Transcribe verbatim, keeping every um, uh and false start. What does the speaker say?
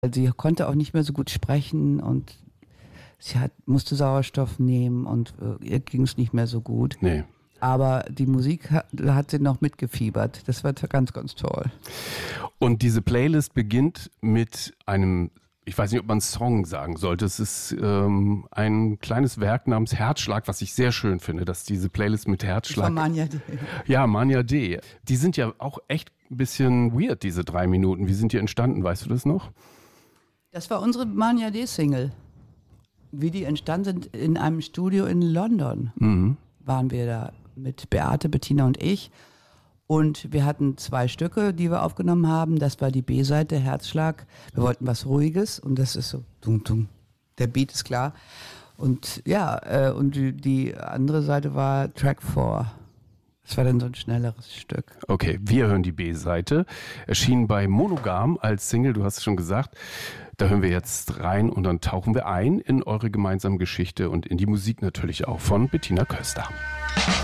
Sie konnte auch nicht mehr so gut sprechen und sie hat, musste Sauerstoff nehmen und äh, ihr ging es nicht mehr so gut. Nee. Aber die Musik hat, hat sie noch mitgefiebert. Das war ganz, ganz toll. Und diese Playlist beginnt mit einem, ich weiß nicht, ob man Song sagen sollte. Es ist ähm, ein kleines Werk namens Herzschlag, was ich sehr schön finde, dass diese Playlist mit Herzschlag... Von Mania D. Ja, Mania D. Die sind ja auch echt ein bisschen weird, diese drei Minuten. Wie sind die entstanden? Weißt du das noch? Das war unsere Mania D-Single. Wie die entstanden sind, in einem Studio in London Mhm. waren wir da mit Beate, Bettina und ich. Und wir hatten zwei Stücke, die wir aufgenommen haben. Das war die B-Seite, Herzschlag. Wir wollten was Ruhiges und das ist so, dum, dum. Der Beat ist klar. Und ja, äh, und die, die andere Seite war Track vier. Das war dann so ein schnelleres Stück. Okay, wir hören die B-Seite. Erschien bei Monogam als Single, du hast es schon gesagt. Da hören wir jetzt rein und dann tauchen wir ein in eure gemeinsame Geschichte und in die Musik natürlich auch von Bettina Köster.